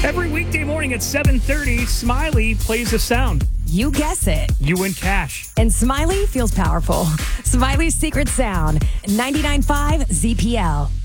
Every weekday morning at 7:30, Smiley plays a sound. You guess it. You win cash. And Smiley feels powerful. Smiley's secret sound, 99.5 ZPL.